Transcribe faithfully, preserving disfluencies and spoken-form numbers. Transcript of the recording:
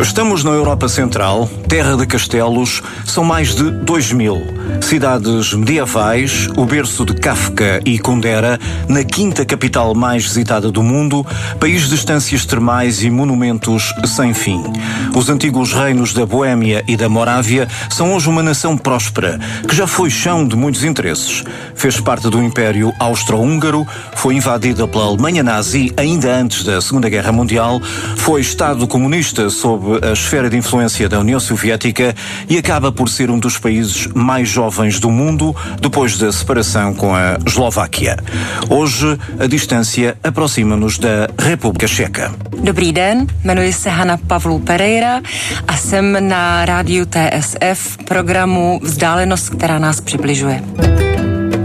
Estamos na Europa Central, terra de castelos, são mais de dois mil. Cidades medievais, o berço de Kafka e Kundera, na quinta capital mais visitada do mundo, país de estâncias termais e monumentos sem fim. Os antigos reinos da Boémia e da Morávia são hoje uma nação próspera, que já foi chão de muitos interesses. Fez parte do Império Austro-Húngaro, foi invadida pela Alemanha nazi ainda antes da Segunda Guerra Mundial, foi Estado comunista sob a esfera de influência da União Soviética e acaba por ser um dos países mais jovens do mundo depois da separação com a Eslováquia. Hoje, a distância aproxima-nos da República Checa. Dobrý den, jmenuji se Hana Pavlů Pereira a jsem na rádiu T S F programu Vzdálenost, která nás přibližuje.